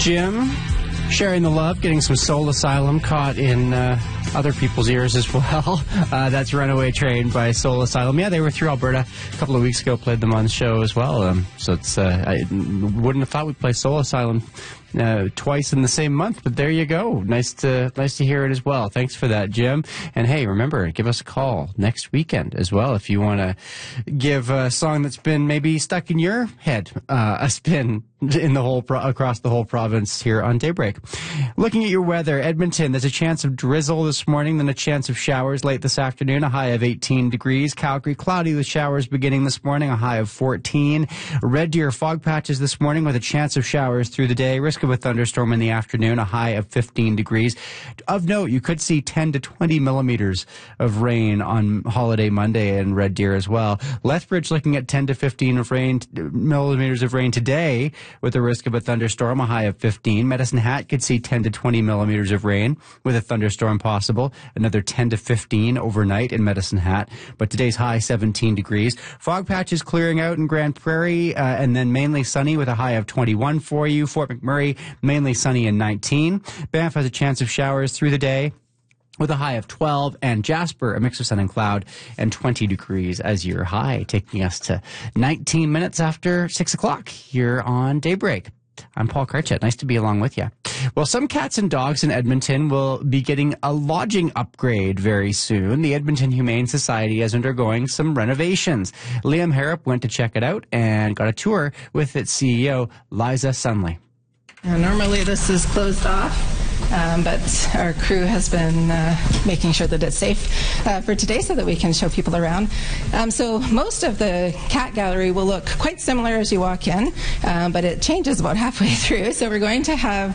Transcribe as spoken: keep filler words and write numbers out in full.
Jim, sharing the love, getting some Soul Asylum caught in uh, other people's ears as well. Uh, that's Runaway Train by Soul Asylum. Yeah, they were through Alberta a couple of weeks ago, played them on the show as well. Um, so it's uh, I wouldn't have thought we'd play Soul Asylum Uh, twice in the same month, but there you go. Nice to nice to hear it as well. Thanks for that, Jim. And hey, remember, give us a call next weekend as well if you want to give a song that's been maybe stuck in your head uh, a spin in the whole pro- across the whole province here on Daybreak. Looking at your weather, Edmonton, there's a chance of drizzle this morning, then a chance of showers late this afternoon, a high of eighteen degrees. Calgary, cloudy with showers beginning this morning, a high of fourteen. Red Deer, fog patches this morning with a chance of showers through the day. Risk of a thunderstorm in the afternoon, a high of fifteen degrees. Of note, you could see ten to twenty millimeters of rain on Holiday Monday in Red Deer as well. Lethbridge looking at ten to fifteen of rain, millimeters of rain today with a risk of a thunderstorm, a high of fifteen. Medicine Hat could see ten to twenty millimeters of rain with a thunderstorm possible. Another ten to fifteen overnight in Medicine Hat. But today's high, seventeen degrees. Fog patches clearing out in Grand Prairie, uh, and then mainly sunny with a high of twenty-one for you. Fort McMurray, mainly sunny and nineteen. Banff has a chance of showers through the day with a high of twelve, and Jasper, a mix of sun and cloud, and twenty degrees as your high, taking us to nineteen minutes after six o'clock here on Daybreak. I'm Paul Karchet. Nice to be along with you. Well, some cats and dogs in Edmonton will be getting a lodging upgrade very soon. The Edmonton Humane Society is undergoing some renovations. Liam Harrop went to check it out and got a tour with its C E O, Liza Sunley. Uh, normally this is closed off, um, but our crew has been uh, making sure that it's safe uh, for today so that we can show people around. Um, so most of the cat gallery will look quite similar as you walk in, um, but it changes about halfway through. So we're going to have